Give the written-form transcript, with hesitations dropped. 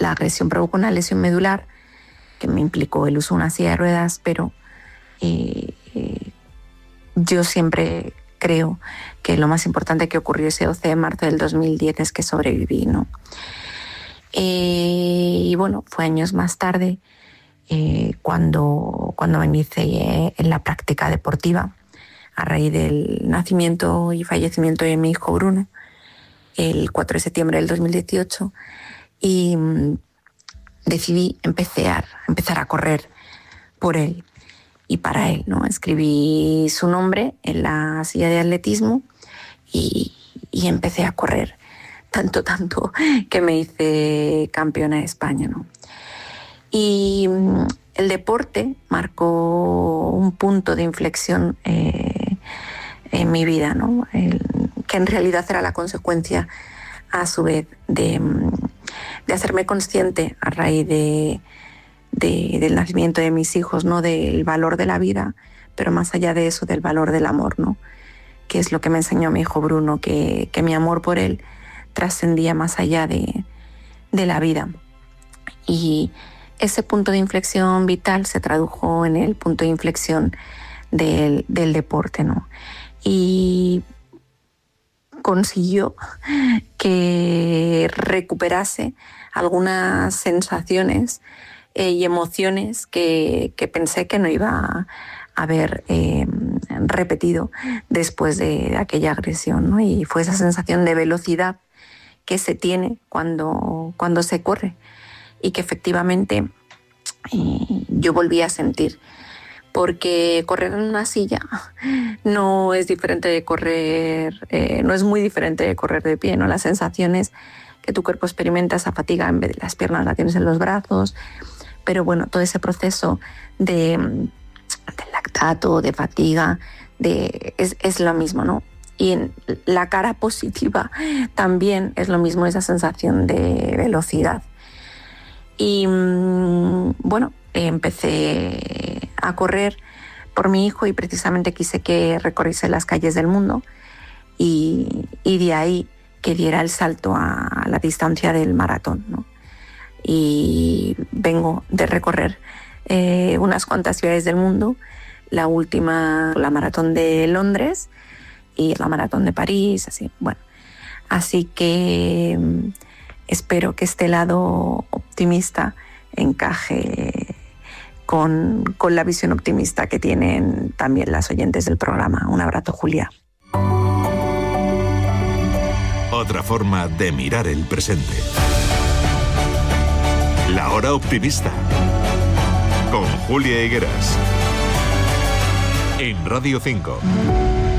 la agresión provocó una lesión medular que me implicó el uso de una silla de ruedas, pero yo siempre creo que lo más importante que ocurrió ese 12 de marzo del 2010 es que sobreviví, ¿no? Y bueno, fue años más tarde cuando me inicié en la práctica deportiva a raíz del nacimiento y fallecimiento de mi hijo Bruno el 4 de septiembre del 2018 y decidí empezar a correr por él y para él, ¿no? Escribí su nombre en la silla de atletismo y empecé a correr tanto que me hice campeona de España, ¿no? Y el deporte marcó un punto de inflexión en mi vida, ¿no? Que en realidad era la consecuencia, a su vez, de hacerme consciente a raíz del nacimiento de mis hijos, ¿no? Del valor de la vida, pero más allá de eso, del valor del amor, ¿no? Que es lo que me enseñó mi hijo Bruno, que mi amor por él trascendía más allá de la vida. Y ese punto de inflexión vital se tradujo en el punto de inflexión del deporte, ¿no? Y consiguió que recuperase algunas sensaciones y emociones que pensé que no iba a haber repetido después de aquella agresión, ¿no? Y fue esa sensación de velocidad que se tiene cuando se corre y que efectivamente yo volví a sentir. Porque correr en una silla no es diferente de correr, no es muy diferente de correr de pie, ¿no? Las sensaciones que tu cuerpo experimenta, esa fatiga, en vez de las piernas la tienes en los brazos, pero bueno, todo ese proceso de lactato, de fatiga, es lo mismo, ¿no? Y en la cara positiva también es lo mismo, esa sensación de velocidad. Y bueno, empecé a correr por mi hijo y precisamente quise que recorriese las calles del mundo y de ahí que diera el salto a la distancia del maratón, ¿no? Y vengo de recorrer unas cuantas ciudades del mundo, la última, la maratón de Londres y la maratón de París, así, bueno. Así que espero que este lado optimista encaje con la visión optimista que tienen también las oyentes del programa. Un abrazo, Julia. Otra forma de mirar el presente. La hora optimista. Con Julia Higueras. En Radio 5.